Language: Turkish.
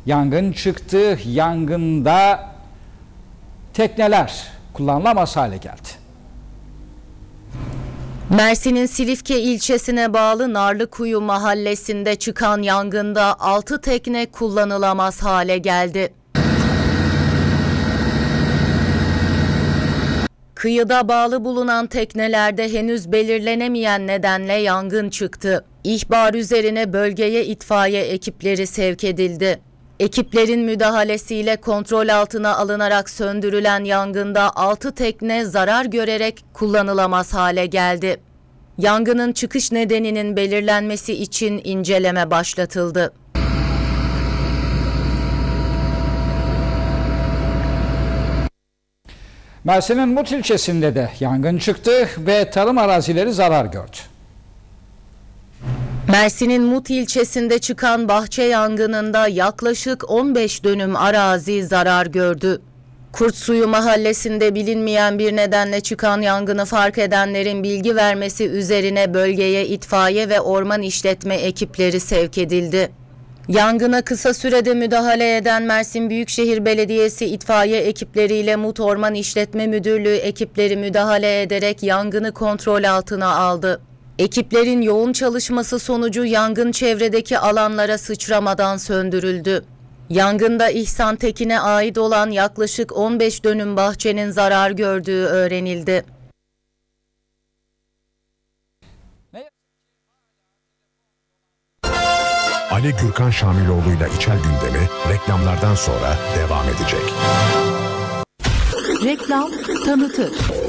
Yangın çıktı. Yangında tekneler kullanılamaz hale geldi. Mersin'in Silifke ilçesine bağlı Narlıkuyu mahallesinde çıkan yangında 6 tekne kullanılamaz hale geldi. Kıyıda bağlı bulunan teknelerde henüz belirlenemeyen nedenle yangın çıktı. İhbar üzerine bölgeye itfaiye ekipleri sevk edildi. Ekiplerin müdahalesiyle kontrol altına alınarak söndürülen yangında 6 tekne zarar görerek kullanılamaz hale geldi. Yangının çıkış nedeninin belirlenmesi için inceleme başlatıldı. Mersin'in Mut ilçesinde de yangın çıktı ve tarım arazileri zarar gördü. Mersin'in Mut ilçesinde çıkan bahçe yangınında yaklaşık 15 dönüm arazi zarar gördü. Kurtsuyu mahallesinde bilinmeyen bir nedenle çıkan yangını fark edenlerin bilgi vermesi üzerine bölgeye itfaiye ve orman işletme ekipleri sevk edildi. Yangına kısa sürede müdahale eden Mersin Büyükşehir Belediyesi itfaiye ekipleriyle Mut Orman İşletme Müdürlüğü ekipleri müdahale ederek yangını kontrol altına aldı. Ekiplerin yoğun çalışması sonucu yangın çevredeki alanlara sıçramadan söndürüldü. Yangında İhsan Tekin'e ait olan yaklaşık 15 dönüm bahçenin zarar gördüğü öğrenildi. Ali Gürkan Şamiloğlu'yla İçel Gündemi reklamlardan sonra devam edecek. Reklam tanıtır.